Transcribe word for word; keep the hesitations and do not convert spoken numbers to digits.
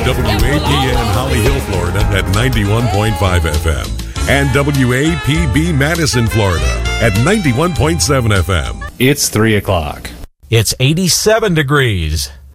W A P N Holly Hill, Florida at ninety-one point five F M and W A P B Madison, Florida at ninety-one point seven F M. It's three o'clock. It's eighty-seven degrees.